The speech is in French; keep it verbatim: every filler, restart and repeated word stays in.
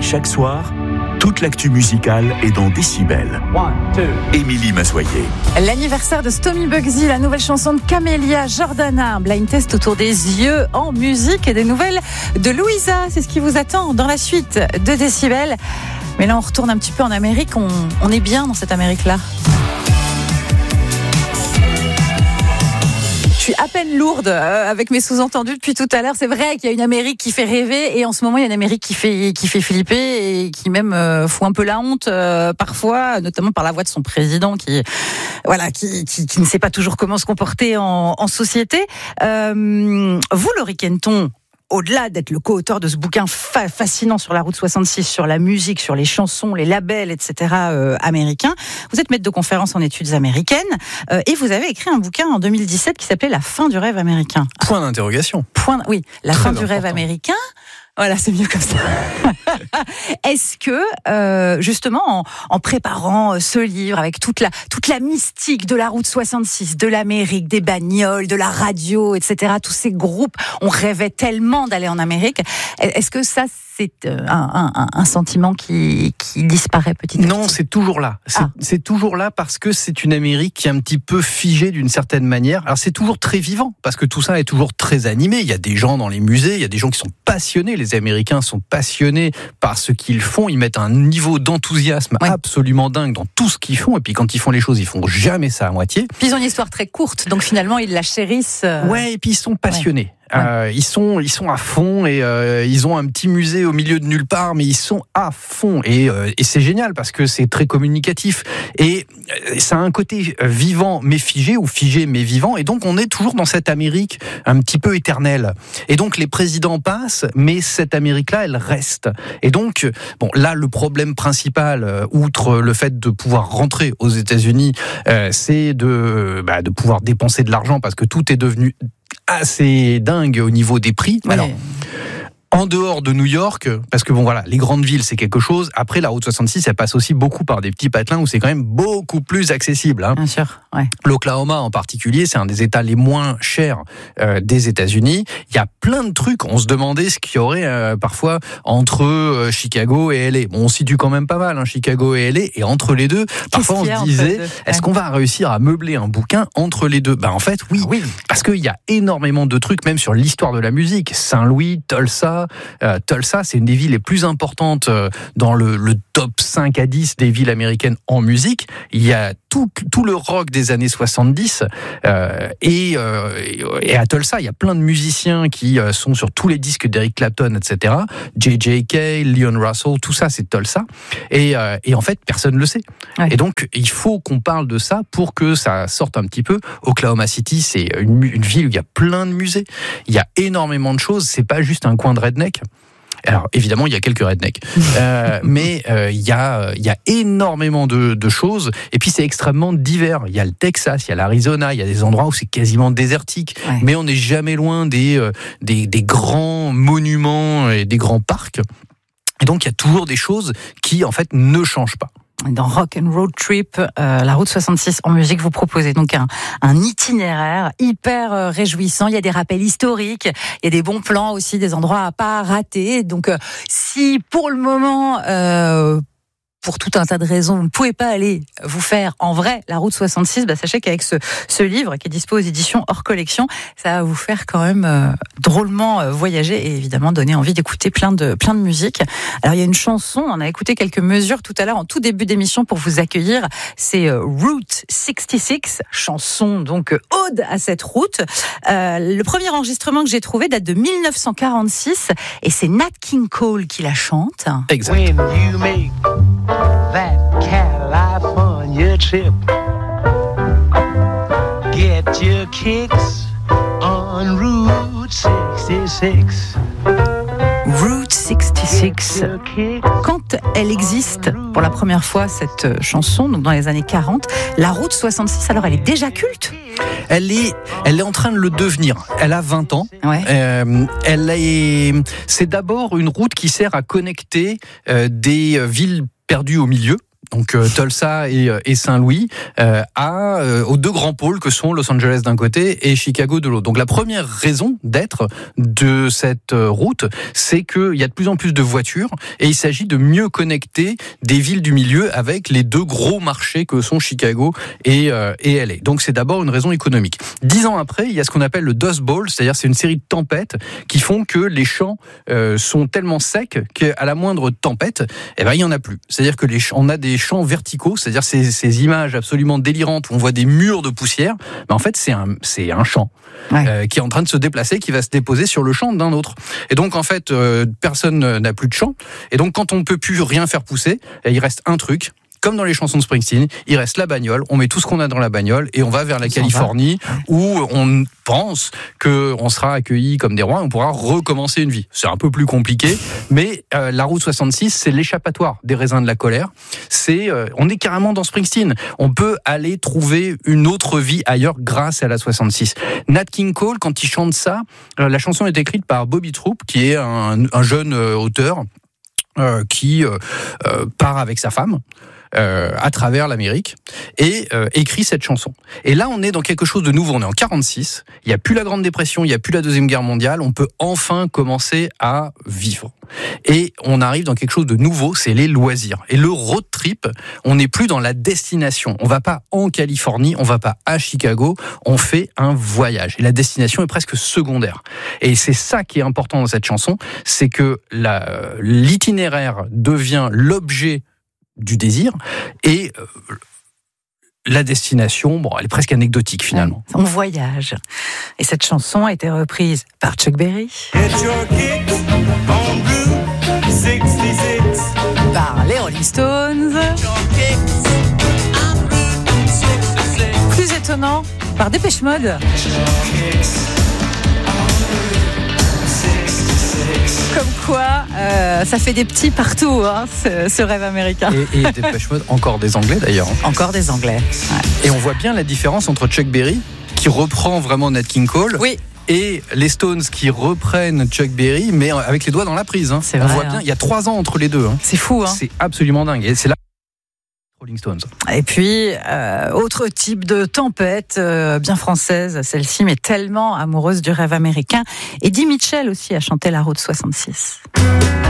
chaque soir, toute l'actu musicale est dans Décibel. Émilie Massoyer. L'anniversaire de Stomy Bugsy, la nouvelle chanson de Camélia Jordana, un blind test autour des yeux en musique et des nouvelles de Louisa. C'est ce qui vous attend dans la suite de Décibel. Mais là, on retourne un petit peu en Amérique. On, on est bien dans cette Amérique-là. Je suis à peine lourde euh, avec mes sous-entendus depuis tout à l'heure. C'est vrai qu'il y a une Amérique qui fait rêver et en ce moment il y a une Amérique qui fait qui fait flipper et qui même euh, fout un peu la honte euh, parfois, notamment par la voix de son président qui voilà qui qui, qui ne sait pas toujours comment se comporter en, en société. Euh, vous, Laurie Kenton, au-delà d'être le co-auteur de ce bouquin fa- fascinant sur la route soixante-six, sur la musique, sur les chansons, les labels, et cetera euh, américains, vous êtes maître de conférences en études américaines euh, et vous avez écrit un bouquin en deux mille dix-sept qui s'appelait La fin du rêve américain. Point d'interrogation. Point, oui, la Très fin du important. rêve américain. Voilà, c'est mieux comme ça. Est-ce que, euh, justement, en, en préparant ce livre avec toute la, toute la mystique de la route soixante-six, de l'Amérique, des bagnoles, de la radio, et cetera, tous ces groupes, on rêvait tellement d'aller en Amérique. Est-ce que ça, c'est un, un, un sentiment qui, qui disparaît petit à petit? Non, c'est toujours là. C'est, Ah. c'est toujours là parce que c'est une Amérique qui est un petit peu figée d'une certaine manière. Alors c'est toujours très vivant parce que tout ça est toujours très animé. Il y a des gens dans les musées, il y a des gens qui sont passionnés. Les Américains sont passionnés par ce qu'ils font. Ils mettent un niveau d'enthousiasme Ouais. absolument dingue dans tout ce qu'ils font. Et puis quand ils font les choses, ils font jamais ça à moitié. Puis ils ont une histoire très courte, donc finalement ils la chérissent. euh, Ouais, et puis ils sont passionnés. Ouais. Euh, ils sont, ils sont à fond et euh, ils ont un petit musée au milieu de nulle part, mais ils sont à fond et, euh, et c'est génial parce que c'est très communicatif et euh, ça a un côté vivant mais figé ou figé mais vivant et donc on est toujours dans cette Amérique un petit peu éternelle et donc les présidents passent mais cette Amérique-là elle reste et donc bon là le problème principal euh, outre le fait de pouvoir rentrer aux États-Unis euh, c'est de bah, de pouvoir dépenser de l'argent parce que tout est devenu assez dingue au niveau des prix. ouais. Alors, en dehors de New York, parce que bon voilà, les grandes villes c'est quelque chose. Après la route soixante-six, elle passe aussi beaucoup par des petits patelins où c'est quand même beaucoup plus accessible. Hein. Bien sûr, ouais. L'Oklahoma en particulier, c'est un des États les moins chers euh, des États-Unis. Il y a plein de trucs. On se demandait ce qu'il y aurait euh, parfois entre euh, Chicago et L A. Bon, on se situe quand même pas mal, hein, Chicago et L A. Et entre les deux, parfois on qu'il y a se entre les disait, deux est-ce Ouais. qu'on va réussir à meubler un bouquin entre les deux ? Ben en fait, oui. Oui. Parce qu'il y a énormément de trucs, même sur l'histoire de la musique. Saint-Louis, Tulsa. Euh, Tulsa, c'est une des villes les plus importantes euh, dans le, le top cinq à dix des villes américaines en musique. Il y a tout, tout le rock des années soixante-dix. Euh, et, euh, et à Tulsa, il y a plein de musiciens qui euh, sont sur tous les disques d'Eric Clapton, et cetera. J J K, Leon Russell, tout ça, c'est Tulsa. Et, euh, et en fait, personne ne le sait. Ouais. Et donc, il faut qu'on parle de ça pour que ça sorte un petit peu. Oklahoma City, c'est une, une ville où il y a plein de musées. Il y a énormément de choses. C'est pas juste un coin de redneck. Alors évidemment il y a quelques rednecks, euh, mais euh, il y a il y a énormément de, de choses et puis c'est extrêmement divers. Il y a le Texas, il y a l'Arizona, il y a des endroits où c'est quasiment désertique, Ouais. mais on n'est jamais loin des, euh, des des grands monuments et des grands parcs. Et donc il y a toujours des choses qui en fait ne changent pas. Dans Rock and Road Trip, euh, la route soixante-six en musique, vous proposez donc un, un itinéraire hyper euh, réjouissant. Il y a des rappels historiques, il y a des bons plans aussi, des endroits à pas rater. Donc, euh, si pour le moment, euh, pour tout un tas de raisons, vous ne pouvez pas aller vous faire en vrai la route soixante-six, bah sachez qu'avec ce, ce livre qui est dispo aux éditions hors collection, ça va vous faire quand même euh, drôlement euh, voyager et évidemment donner envie d'écouter plein de, plein de musique. Alors il y a une chanson, on a écouté quelques mesures tout à l'heure en tout début d'émission pour vous accueillir, c'est euh, Route soixante-six, chanson donc euh, ode à cette route. Euh, le premier enregistrement que j'ai trouvé date de dix-neuf cent quarante-six et c'est Nat King Cole qui la chante. Exact. When you make that California trip, get your kicks on Route soixante-six. Route soixante-six. Quand elle existe pour la première fois, cette chanson, donc dans les années quarante, la route soixante-six, alors elle est déjà culte ? Elle est, elle est en train de le devenir. Elle a vingt ans. Ouais. Euh, elle est, c'est d'abord une route qui sert à connecter euh, des villes perdues au milieu. donc euh, Tulsa et, et Saint-Louis, euh, à, euh, aux deux grands pôles que sont Los Angeles d'un côté et Chicago de l'autre. Donc la première raison d'être de cette route, c'est qu'il y a de plus en plus de voitures et il s'agit de mieux connecter des villes du milieu avec les deux gros marchés que sont Chicago et, euh, et L A. Donc c'est d'abord une raison économique. Dix ans après, il y a ce qu'on appelle le Dust Bowl, c'est-à-dire c'est une série de tempêtes qui font que les champs euh, sont tellement secs qu'à la moindre tempête, eh ben, il n'y en a plus. C'est-à-dire que les champs, on a des champs verticaux, c'est-à-dire ces, ces images absolument délirantes où on voit des murs de poussière, mais en fait c'est un, c'est un champ ouais. euh, qui est en train de se déplacer, qui va se déposer sur le champ d'un autre. Et donc en fait, euh, personne n'a plus de champ, et donc quand on ne peut plus rien faire pousser, il reste un truc. Comme dans les chansons de Springsteen, il reste la bagnole, on met tout ce qu'on a dans la bagnole et on va vers la on Californie où on pense qu'on sera accueillis comme des rois et on pourra recommencer une vie. C'est un peu plus compliqué, mais euh, la route soixante-six, c'est l'échappatoire des raisins de la colère. C'est, euh, on est carrément dans Springsteen. On peut aller trouver une autre vie ailleurs grâce à la soixante-six. Nat King Cole, quand il chante ça, euh, la chanson est écrite par Bobby Troup, qui est un, un jeune euh, auteur euh, qui euh, euh, part avec sa femme. Euh, à travers l'Amérique et euh, écrit cette chanson. Et là, on est dans quelque chose de nouveau. On est en quarante-six. Il n'y a plus la Grande Dépression, il n'y a plus la Deuxième Guerre mondiale. On peut enfin commencer à vivre. Et on arrive dans quelque chose de nouveau, c'est les loisirs. Et le road trip, on n'est plus dans la destination. On va pas en Californie, on va pas à Chicago. On fait un voyage. Et la destination est presque secondaire. Et c'est ça qui est important dans cette chanson, c'est que la, l'itinéraire devient l'objet du désir et euh, la destination, bon, elle est presque anecdotique finalement. On voyage. Et cette chanson a été reprise par Chuck Berry, par les Rolling Stones, plus étonnant, par Dépêche Mode. Comme quoi, euh, ça fait des petits partout, hein, ce, ce rêve américain. Et, et Dépêche Mode, encore des Anglais d'ailleurs. Encore des Anglais. Ouais. Et on voit bien la différence entre Chuck Berry, qui reprend vraiment Nat King Cole, oui. et les Stones qui reprennent Chuck Berry, mais avec les doigts dans la prise. Hein. C'est on vrai, voit hein. bien, il y a trois ans entre les deux. Hein. C'est fou, hein. C'est absolument dingue. Et c'est là. Rolling Stones. Et puis, euh, autre type de tempête, euh, bien française, celle-ci, mais tellement amoureuse du rêve américain. Eddie Mitchell aussi a chanté la route soixante-six.